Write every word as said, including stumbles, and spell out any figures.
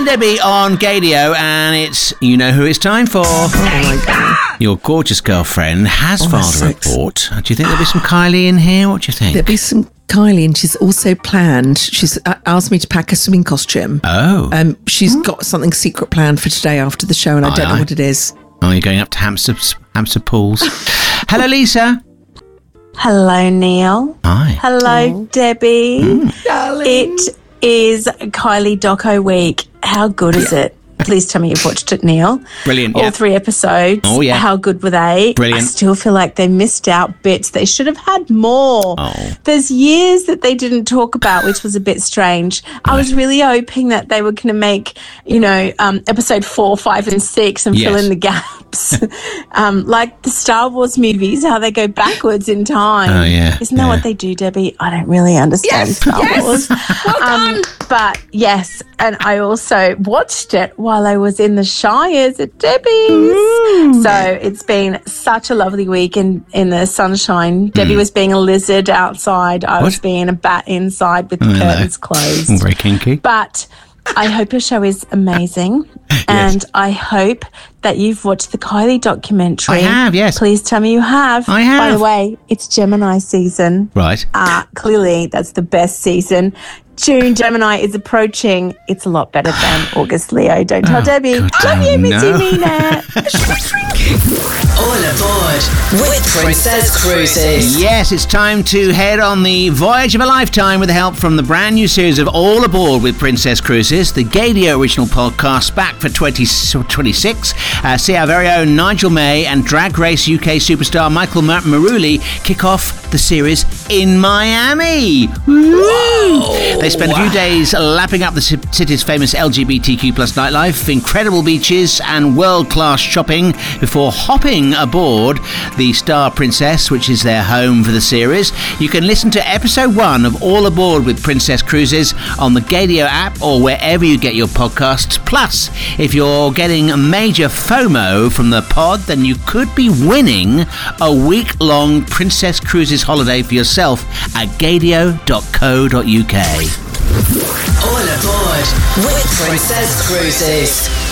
Debbie on Gadio, and it's, you know who it's time for. Oh my God. Your gorgeous girlfriend has Oh, filed a that's report. Do you think there'll be some Kylie in here? What do you think? There'll be some Kylie, and she's also planned. She's uh, asked me to pack a swimming costume. Oh. Um, she's got something secret planned for today after the show, and I Aye, don't know aye. what it is. Oh, you're going up to Hampstead, Hampstead Pools. Hello, Lisa. Hello, Neil. Hi. Hello, Debbie. It is Kylie Doco Week. How good is it? Please tell me you've watched it, Neil. Brilliant, All yeah. three episodes. Oh, yeah. How good were they? Brilliant. I still feel like they missed out bits. They should have had more. Oh. There's years that they didn't talk about, which was a bit strange. I was really hoping that they were going to make, you know, um, episode four, five, and six and fill Yes. in the gaps. um, like the Star Wars movies, how they go backwards in time. Oh, yeah, Isn't that yeah. what they do, Debbie? I don't really understand Yes, Star yes. Wars. Well Um, but yes, and I also watched it while I was in the Shires at Debbie's. So it's been such a lovely week in, in the sunshine. Debbie was being a lizard outside. I was What? being a bat inside with the hello. curtains closed. Very kinky. But I hope your show is amazing. And I hope that you've watched the Kylie documentary. I have, yes. Please tell me you have. I have. By the way, it's Gemini season. Right. Uh, clearly, that's the best season. June Gemini is approaching. It's a lot better than August Leo. Don't tell Oh, Debbie. God, Love you, oh, Mitzi no. Mina. All aboard with Princess Cruises. Yes, it's time to head on the voyage of a lifetime with the help from the brand new series of All Aboard with Princess Cruises, the Gadio original podcast, back for twenty twenty-six. Uh, see our very own Nigel May and Drag Race U K superstar Michael Mar- Maruli kick off the series in Miami. Woo! They spend a few days lapping up the ci- city's famous L G B T Q plus nightlife, incredible beaches and world-class shopping before hopping aboard the Star Princess, which is their home for the series. You can listen to episode one of All Aboard with Princess Cruises on the Gadio app or wherever you get your podcasts. Plus, if you're getting major FOMO from the pod, then you could be winning a week-long Princess Cruises holiday for yourself at gadio dot co dot uk. All aboard with Princess Cruises.